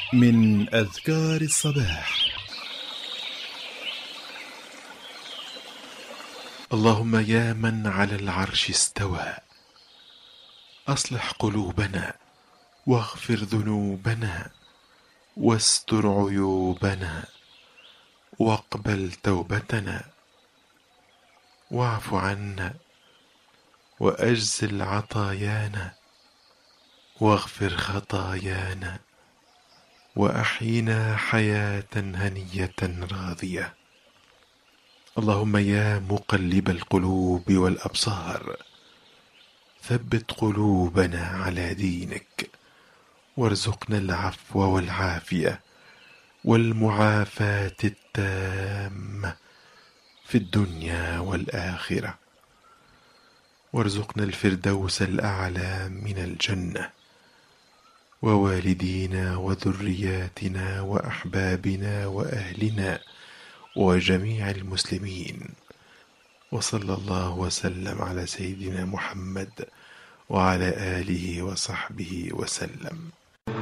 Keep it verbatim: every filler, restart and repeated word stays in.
من أذكار الصباح. اللهم يا من على العرش استوى، أصلح قلوبنا واغفر ذنوبنا واستر عيوبنا واقبل توبتنا واعف عنا وأجزل عطايانا واغفر خطايانا وأحينا حياة هنية راضية. اللهم يا مقلب القلوب والأبصار، ثبت قلوبنا على دينك وارزقنا العفو والعافية والمعافاة التامة في الدنيا والآخرة، وارزقنا الفردوس الأعلى من الجنة، ووالدينا وذرياتنا وأحبابنا وأهلنا وجميع المسلمين. وصلى الله وسلم على سيدنا محمد وعلى آله وصحبه وسلم.